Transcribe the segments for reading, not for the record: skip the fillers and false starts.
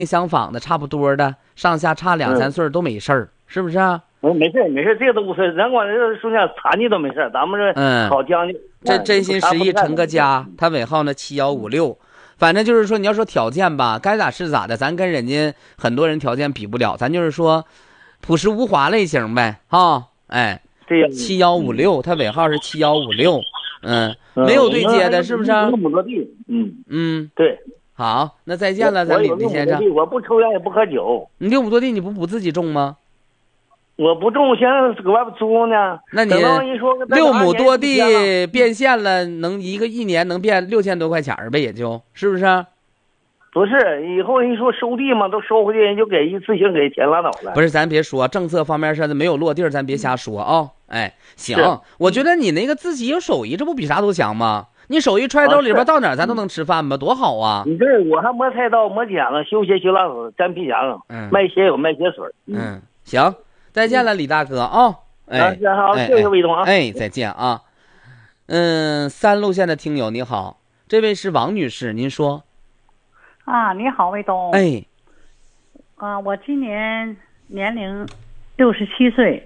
相仿的，差不多的，上下差2、3岁都没事儿，是不是啊？ 没事，这个都无所谓。咱管这说点残疾都没事，咱们这好将就。 这真心实意成个家。他尾号呢7156，反正就是说你要说条件吧，该咋是咋的，咱跟人家很多人条件比不了，咱就是说朴实无华类型呗，哈，哎， 对呀 7156，他尾号是7156，没有对接的，是不是 ？6亩多地，对。 好，那再见了，咱李先生。 我不抽烟也不喝酒。 你6亩多地你不自己种吗？ 我不种，现在搁外边租呢。 那你6亩多地变现了，能一年能变6000多块钱呗，也就是不是？ 不是，以后人说收地嘛，都收回去，人就给一次性给钱拉倒了。 不是，咱别说政策方面是没有落地，咱别瞎说啊。哎，行，我觉得你那个自己有手艺，这不比啥都强吗？你手艺揣兜里边，到哪咱都能吃饭吧，多好啊！ 你这我还磨菜刀、磨剪子、修鞋、修拉锁、粘皮墙，卖鞋有卖鞋水。 行，再见了，李大哥啊！哎， 好，谢谢魏东啊！ 哎，再见啊！3路线的听友你好，这位是王女士，您说。 啊，你好，魏东。 哎， 我今年年龄67岁。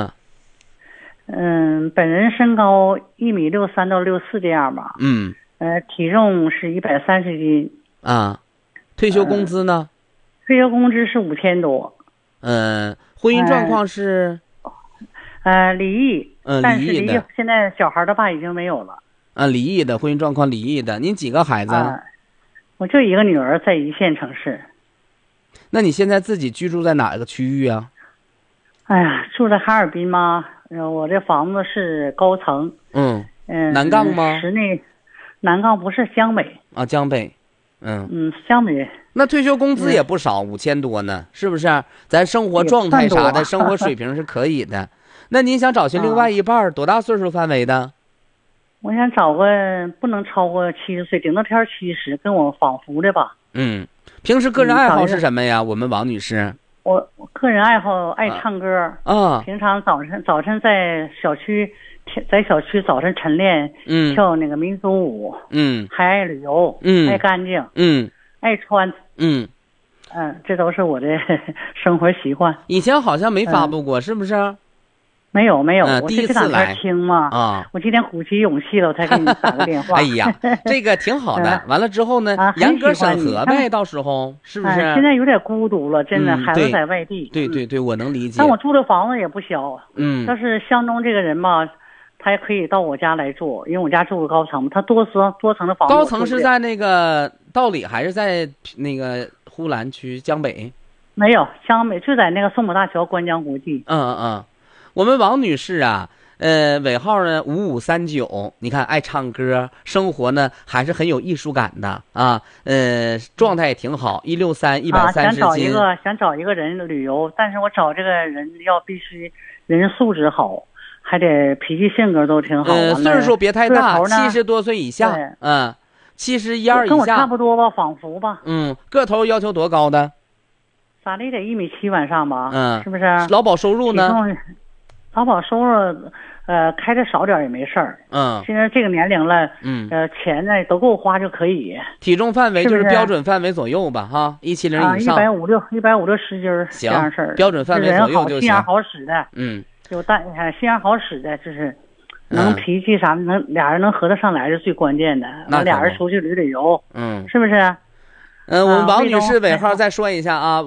本人身高1.63米到1.64米这样吧。体重是130斤。 啊，退休工资呢？ 退休工资是5000多。 婚姻状况是？ 离异。但是离异现在小孩的爸已经没有了。 离异的，婚姻状况离异的。您几个孩子？ 我就一个女儿，在1线城市。 那你现在自己居住在哪个区域啊？ 哎呀，住在哈尔滨吗？我这房子是高层。 南岗吗？ 室内，南岗不是江北啊，江北。 江北。 那退休工资也不少，5000多呢，是不是？咱生活状态啥的，生活水平是可以的。那您想找寻另外一半，多大岁数范围的？ 我想找个不能超过70岁，顶多偏70，跟我仿佛的吧。 平时个人爱好是什么呀？我们王女士。 我个人爱好爱唱歌平常早晨在小区早晨晨练，跳那个民族舞，还爱旅游，爱干净，爱穿，这都是我的生活习惯。 以前好像没发布过，是不是？ 没有，我第一次来听嘛。我今天鼓起勇气了，我才给你打个电话。 哎呀，这个挺好的。完了之后呢，严格审核呗，到时候是不是？ 现在有点孤独了，真的，孩子在外地。 对，我能理解。 但我住的房子也不小。要是相中这个人吧，他也可以到我家来住，因为我家住个高层，他多层的房子。 高层是在那个道里还是在那个呼兰区江北？ 没有，江北就在那个松浦大桥观江国际。 我们王女士啊，尾号呢5539，你看爱唱歌，生活呢还是很有艺术感的啊，状态也挺好，163、130斤。 想找一个人旅游，但是我找这个人要必须人素质好，还得脾气性格都挺好。 岁数别太大，70多岁以下，71、2以下。 跟我差不多吧，仿佛吧。 个头要求多高的？ 咋的也得1.7米往上吧？是不是？ 劳保收入呢？ 劳保收入，开的少点也没事儿。现在这个年龄了，钱呢都够花就可以。 体重范围就是标准范围左右吧，哈，170以上。 150-160斤这样事儿。 标准范围左右就行。 心眼好使的，心眼好使的，就是能脾气啥的，俩人能合得上来是最关键的。俩人出去旅游，是不是？ 我们王女士尾号再说一下啊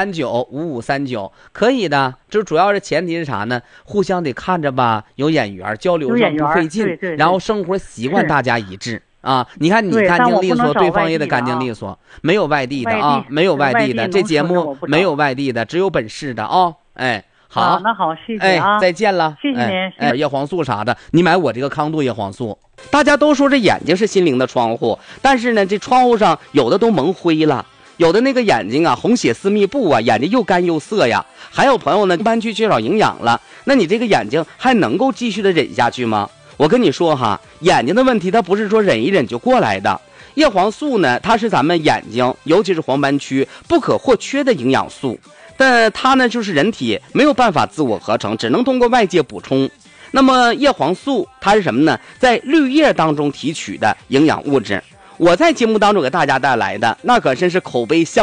，5539可以的，就主要是前提是啥呢？互相得看着吧，有眼缘，交流上不费劲，然后生活习惯大家一致啊。你看你干净利索，对方也得干净利索，没有外地的啊，没有外地的，这节目没有外地的，只有本市的啊。哎，好， 那好，谢谢啊， 再见了， 谢谢您。 叶黄素啥的，你买我这个康度叶黄素。大家都说这眼睛是心灵的窗户，但是呢，这窗户上有的都蒙灰了，有的那个眼睛啊，红血丝密布啊，眼睛又干又涩呀。还有朋友呢，半区缺少营养了，那你这个眼睛还能够继续的忍下去吗？我跟你说哈，眼睛的问题它不是说忍一忍就过来的。叶黄素呢，它是咱们眼睛，尤其是黄斑区不可或缺的营养素，但它呢就是人体没有办法自我合成，只能通过外界补充。那么叶黄素它是什么呢？在绿叶当中提取的营养物质。我在节目当中给大家带来的那可真是口碑相